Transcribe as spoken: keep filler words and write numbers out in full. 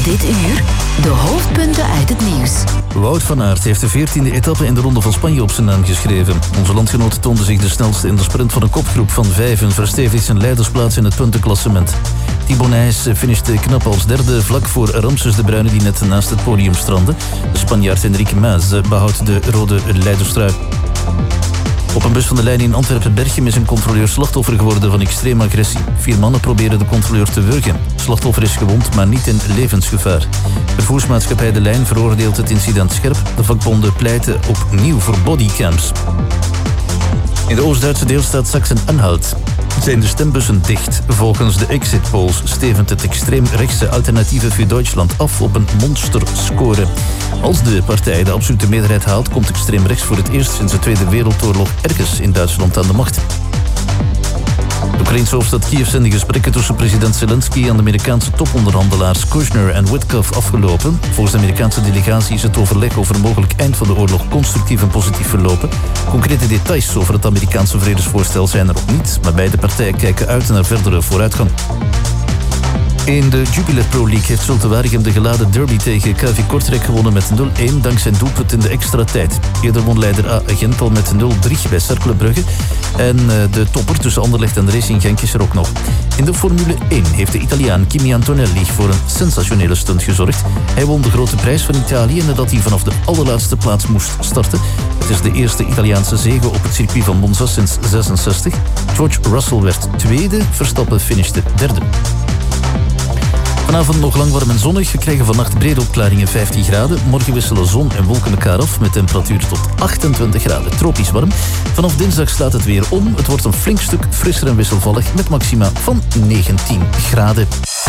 Dit uur de hoofdpunten uit het nieuws. Wout van Aert heeft de veertiende etappe in de Ronde van Spanje op zijn naam geschreven. Onze landgenoot toonde zich de snelste in de sprint van een kopgroep van vijf en verstevigt zijn leidersplaats in het puntenklassement. Thibaut Nys finishte knap als derde vlak voor Ramses de Bruyne die net naast het podium strandde. De Spanjaard Enrique Mas behoudt de rode leiderstrui. Op een bus van de lijn in Antwerpen-Berchem is een controleur slachtoffer geworden van extreme agressie. Vier mannen proberen de controleur te wurgen. Slachtoffer is gewond, maar niet in levensgevaar. Vervoersmaatschappij De Lijn veroordeelt het incident scherp. De vakbonden pleiten opnieuw voor bodycams. In de Oost-Duitse deelstaat Sachsen-Anhalt zijn de stembussen dicht. Volgens de exit polls stevend het extreemrechtse Alternatieve für Deutschland af op een monsterscore. Als de partij de absolute meerderheid haalt, komt extreemrechts voor het eerst sinds de Tweede Wereldoorlog ergens in Duitsland aan de macht. De Oekraïnse hoofdstad Kiev zijn de gesprekken tussen president Zelensky en de Amerikaanse toponderhandelaars Kushner en Witkoff afgelopen. Volgens de Amerikaanse delegatie is het overleg over een mogelijk eind van de oorlog constructief en positief verlopen. Concrete details over het Amerikaanse vredesvoorstel zijn er nog niet, maar beide partijen kijken uit naar verdere vooruitgang. In de Jupiler Pro League heeft Zulte Waregem de geladen derby tegen K V Kortrijk gewonnen met nul een dankzij een doelpunt in de extra tijd. Eerder won leider A Gent al met nul drie bij Cercle Brugge. En de topper tussen Anderlecht en Racing Genk is er ook nog. In de Formule één heeft de Italiaan Kimi Antonelli voor een sensationele stunt gezorgd. Hij won de grote prijs van Italië nadat hij vanaf de allerlaatste plaats moest starten. Het is de eerste Italiaanse zege op het circuit van Monza sinds zesenzestig. George Russell werd tweede, Verstappen finishte derde. Vanavond nog lang warm en zonnig. We krijgen vannacht brede opklaringen vijftien graden. Morgen wisselen zon en wolken elkaar af met temperaturen tot achtentwintig graden. Tropisch warm. Vanaf dinsdag slaat het weer om. Het wordt een flink stuk frisser en wisselvallig met maxima van negentien graden.